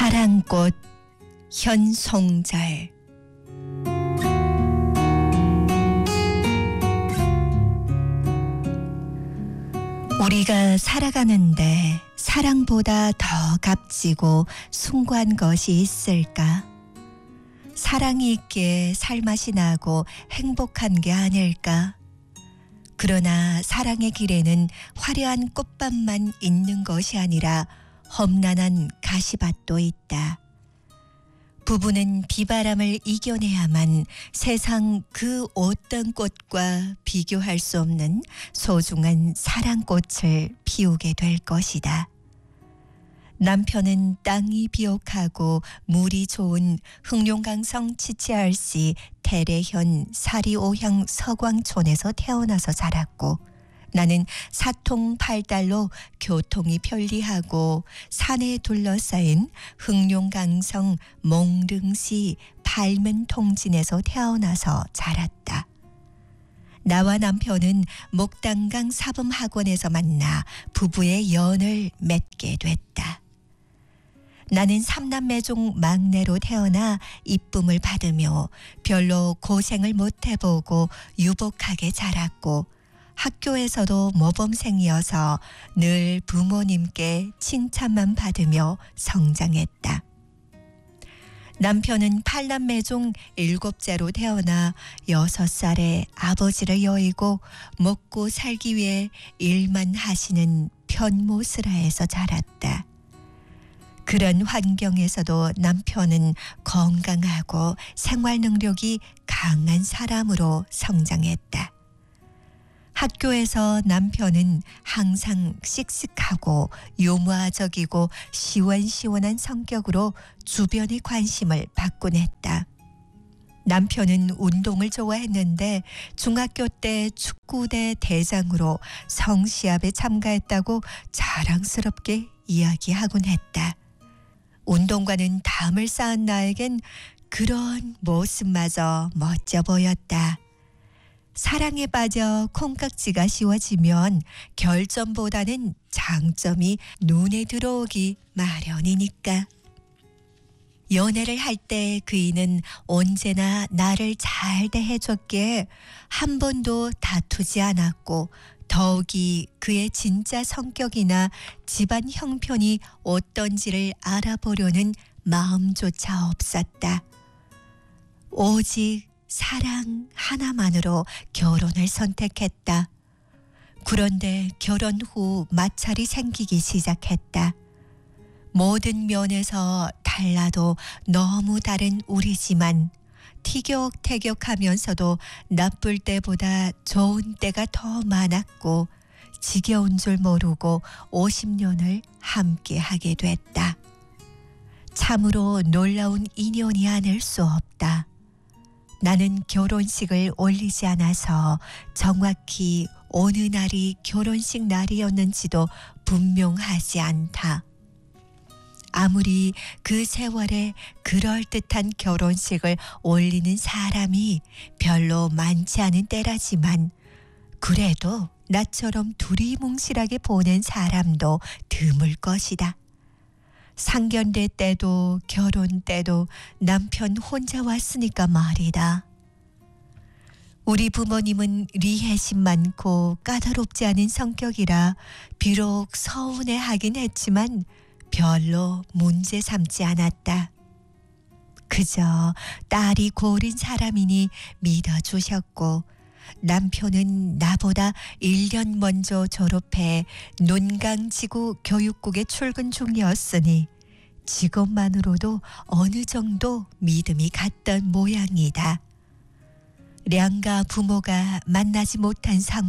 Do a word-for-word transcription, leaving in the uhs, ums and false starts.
사랑꽃 현송절. 우리가 살아가는데 사랑보다 더 값지고 숭고한 것이 있을까? 사랑이 있기에 살맛이 나고 행복한 게 아닐까? 그러나 사랑의 길에는 화려한 꽃밭만 있는 것이 아니라 험난한 가시밭도 있다. 부부는 비바람을 이겨내야만 세상 그 어떤 꽃과 비교할 수 없는 소중한 사랑꽃을 피우게 될 것이다. 남편은 땅이 비옥하고 물이 좋은 흑룡강성 치치알씨 대래현 사리오향 서광촌에서 태어나서 자랐고, 나는 사통팔달로 교통이 편리하고 산에 둘러싸인 흑룡강성 몽릉시 발면통진에서 태어나서 자랐다. 나와 남편은 목단강 사범학원에서 만나 부부의 연을 맺게 됐다. 나는 삼남매 중 막내로 태어나 이쁨을 받으며 별로 고생을 못 해보고 유복하게 자랐고, 학교에서도 모범생이어서 늘 부모님께 칭찬만 받으며 성장했다. 남편은 팔남매 중 일곱째로 태어나 여섯 살에 아버지를 여의고 먹고 살기 위해 일만 하시는 편모스라에서 자랐다. 그런 환경에서도 남편은 건강하고 생활 능력이 강한 사람으로 성장했다. 학교에서 남편은 항상 씩씩하고 유머적이고 시원시원한 성격으로 주변의 관심을 받곤 했다. 남편은 운동을 좋아했는데 중학교 때 축구대 대장으로 성시합에 참가했다고 자랑스럽게 이야기하곤 했다. 운동과는 담을 쌓은 나에겐 그런 모습마저 멋져 보였다. 사랑에 빠져 콩깍지가 씌워지면 결점보다는 장점이 눈에 들어오기 마련이니까. 연애를 할 때 그이는 언제나 나를 잘 대해줬기에 한 번도 다투지 않았고, 더욱이 그의 진짜 성격이나 집안 형편이 어떤지를 알아보려는 마음조차 없었다. 오직 사랑 하나만으로 결혼을 선택했다. 그런데 결혼 후 마찰이 생기기 시작했다. 모든 면에서 달라도 너무 다른 우리지만 티격태격하면서도 나쁠 때보다 좋은 때가 더 많았고, 지겨운 줄 모르고 오십 년을 함께 하게 됐다. 참으로 놀라운 인연이 아닐 수 없다. 나는 결혼식을 올리지 않아서 정확히 어느 날이 결혼식 날이었는지도 분명하지 않다. 아무리 그 세월에 그럴듯한 결혼식을 올리는 사람이 별로 많지 않은 때라지만, 그래도 나처럼 두리뭉실하게 보낸 사람도 드물 것이다. 상견례 때도 결혼 때도 남편 혼자 왔으니까 말이다. 우리 부모님은 리해심 많고 까다롭지 않은 성격이라 비록 서운해하긴 했지만 별로 문제 삼지 않았다. 그저 딸이 고른 사람이니 믿어주셨고, 남편은 나보다 일 년 먼저 졸업해 논강지구 교육국에 출근 중이었으니 직업만으로도 어느 정도 믿음이 갔던 모양이다. 량가 부모가 만나지 못한 상황